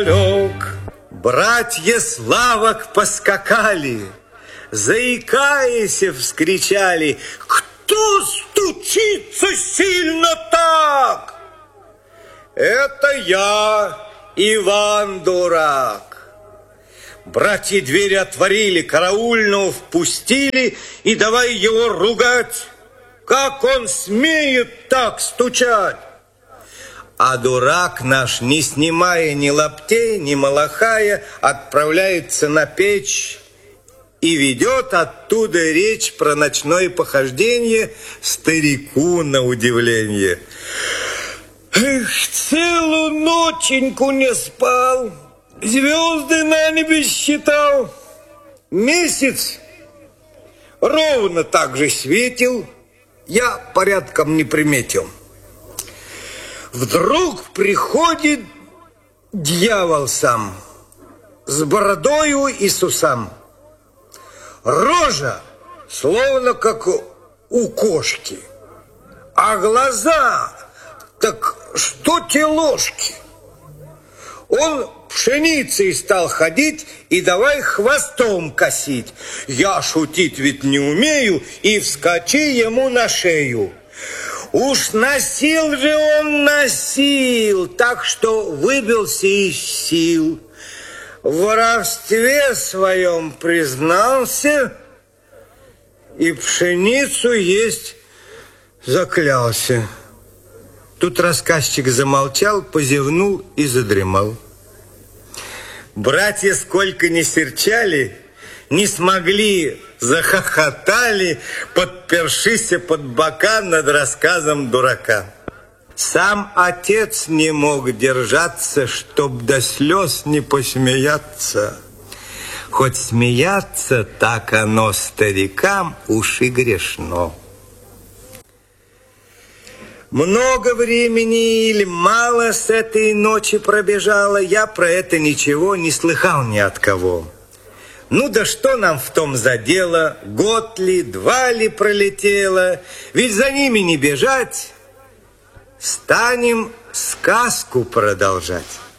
Братья Славок поскакали, заикаясь, вскричали: «Кто стучится сильно так?» «Это я, Иван Дурак». Братья двери отворили, караульного впустили и давай его ругать. Как он смеет так стучать? А дурак наш, не снимая ни лаптей, ни малахая, отправляется на печь и ведет оттуда речь про ночное похождение старику на удивление. Эх, целую ноченьку не спал, звезды на небе считал, месяц ровно так же светил, я порядком не приметил. Вдруг приходит дьявол сам, с бородою и с усам. Рожа словно как у кошки, а глаза так что те ложки. Он пшеницей стал ходить и давай хвостом косить. Я шутить ведь не умею, и вскочи ему на шею. Уж носил же он носил, так что выбился из сил. В воровстве своем признался и пшеницу есть заклялся. Тут рассказчик замолчал, позевнул и задремал. Братья сколько ни серчали, не смогли, захохотали, подпершися под бока над рассказом дурака. Сам отец не мог держаться, чтоб до слез не посмеяться. Хоть смеяться, так оно старикам уж и грешно. Много времени или мало с этой ночи пробежало, я про это ничего не слыхал ни от кого. Ну да что нам в том за дело, год ли, два ли пролетело, ведь за ними не бежать, станем сказку продолжать.